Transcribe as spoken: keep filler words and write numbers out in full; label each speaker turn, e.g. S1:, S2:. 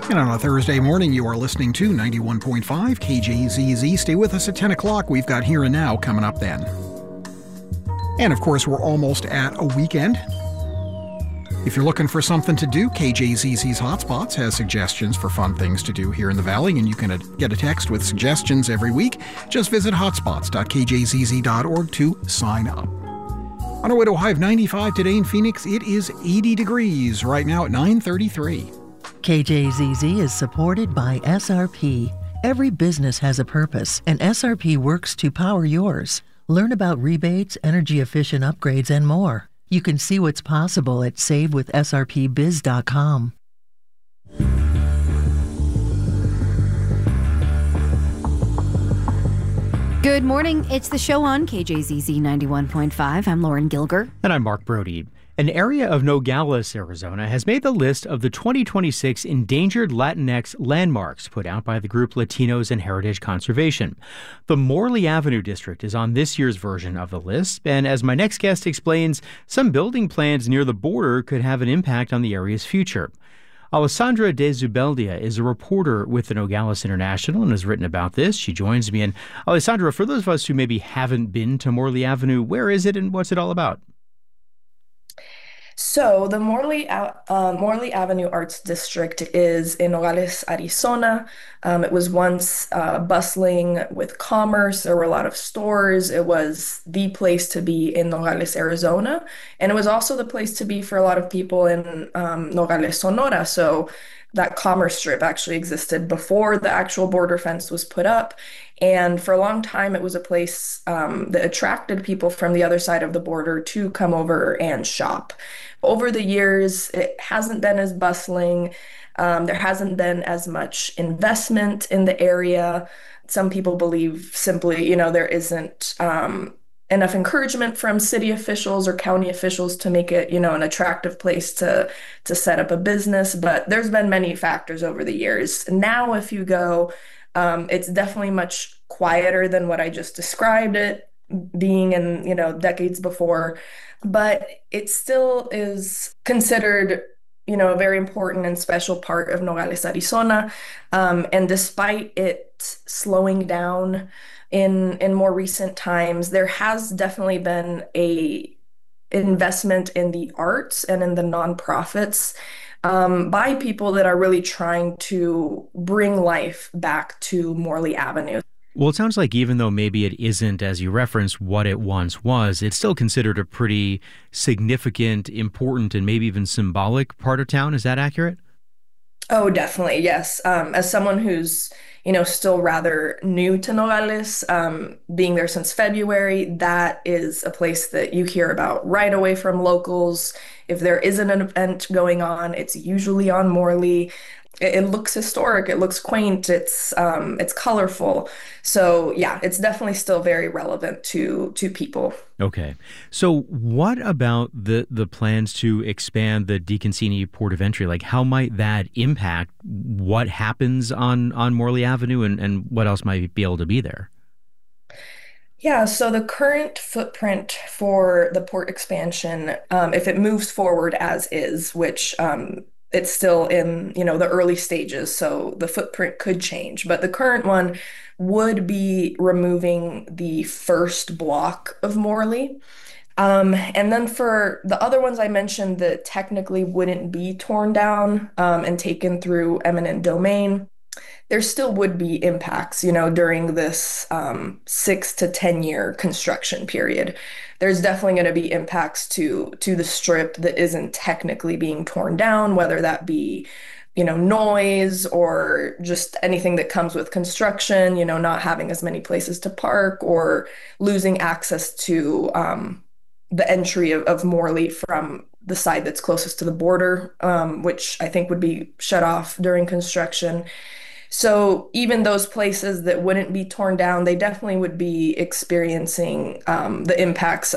S1: And on a Thursday morning, you are listening to ninety-one point five K J Z Z. Stay with us at ten o'clock. We've got Here and Now coming up then. And of course, we're almost at a weekend. If you're looking for something to do, K J Z Z's Hotspots has suggestions for fun things to do here in the Valley, and you can get a text with suggestions every week. Just visit hotspots dot k j z z dot org to sign up. On our way to a high of ninety-five today in Phoenix, it is eighty degrees right now at nine thirty-three.
S2: K J Z Z is supported by S R P. Every business has a purpose, and S R P works to power yours. Learn about rebates, energy-efficient upgrades, and more. You can see what's possible at save with s r p biz dot com.
S3: Good morning. It's the show on K J Z Z ninety-one point five. I'm Lauren Gilger.
S4: And I'm Mark Brody. An area of Nogales, Arizona, has made the list of the twenty twenty-six Endangered Latinx Landmarks put out by the group Latinos and Heritage Conservation. The Morley Avenue District is on this year's version of the list, and as my next guest explains, some building plans near the border could have an impact on the area's future. Alessandra De Zubeldia is a reporter with the Nogales International and has written about this. She joins me. And Alessandra, for those of us who maybe haven't been to Morley Avenue, where is it and what's it all about?
S5: So the Morley, uh, Morley Avenue Arts District is in Nogales, Arizona. Um, it was once uh, bustling with commerce. There were a lot of stores. It was the place to be in Nogales, Arizona. And it was also the place to be for a lot of people in um, Nogales, Sonora. So that commerce strip actually existed before the actual border fence was put up. And for a long time, it was a place um, that attracted people from the other side of the border to come over and shop. Over the years, it hasn't been as bustling. Um, there hasn't been as much investment in the area. Some people believe simply, you know, there isn't um, enough encouragement from city officials or county officials to make it, you know, an attractive place to to set up a business. But there's been many factors over the years. Now, if you go, um, it's definitely much quieter than what I just described it being in, you know, decades before. But it still is considered, you know, a very important and special part of Nogales, Arizona. Um, and despite it slowing down in in more recent times, there has definitely been a investment in the arts and in the nonprofits um, by people that are really trying to bring life back to Morley Avenue.
S4: Well, it sounds like even though maybe it isn't, as you referenced, what it once was, it's still considered a pretty significant, important, and maybe even symbolic part of town. Is that accurate?
S5: Oh, definitely, yes. Um, as someone who's, you know, still rather new to Nogales, um, being there since February, that is a place that you hear about right away from locals. If there isn't an event going on, it's usually on Morley. It, it looks historic, it looks quaint, it's um, it's colorful. So yeah, it's definitely still very relevant to to people.
S4: Okay. So what about the the plans to expand the DeConcini Port of Entry? Like, how might that impact what happens on, on Morley Avenue and, and what else might be able to be there?
S5: Yeah, so the current footprint for the port expansion, um, if it moves forward as is, which um, it's still in, you know, the early stages, so the footprint could change. But the current one would be removing the first block of Morley. Um, and then for the other ones I mentioned that technically wouldn't be torn down um, and taken through eminent domain, there still would be impacts, you know, during this um, six to ten year construction period. There's definitely going to be impacts to to the strip that isn't technically being torn down, whether that be, you know, noise or just anything that comes with construction, you know, not having as many places to park or losing access to um, the entry of, of Morley from the side that's closest to the border, um, which I think would be shut off during construction. So even those places that wouldn't be torn down, they definitely would be experiencing um, the impacts